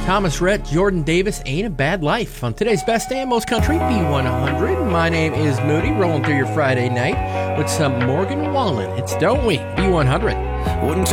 Thomas Rhett, Jordan Davis, Ain't a Bad Life. On today's Best Damn Most Country B100, my name is Moody, rolling through your Friday night with some Morgan Wallen. It's Don't We, B100. Wouldn't